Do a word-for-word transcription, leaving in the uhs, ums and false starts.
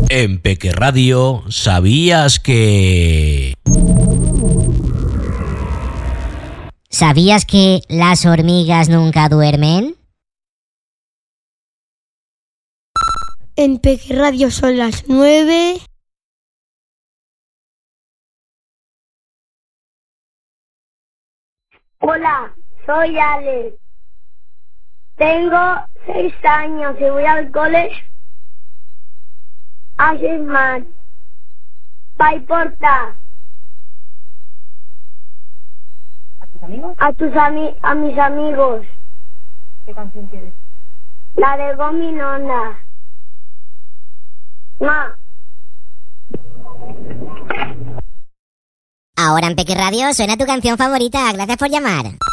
En Peque Radio, ¿sabías que...? ¿Sabías que las hormigas nunca duermen? En Peque Radio son las nueve. Hola, soy Alex. Tengo seis años y voy al cole a Sismat. Bye, porta. ¿A tus amigos? A tus ami a mis amigos. ¿Qué canción quieres? La de Gominona. Ma. Ahora en Peque Radio suena tu canción favorita. Gracias por llamar.